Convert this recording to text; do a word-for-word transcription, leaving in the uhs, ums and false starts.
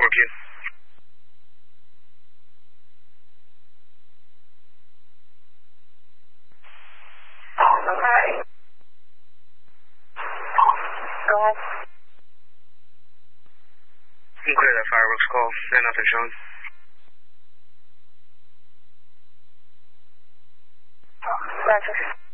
in. Okay. Go ahead. I'm clear that fireworks call. There's nothing showing. Roger.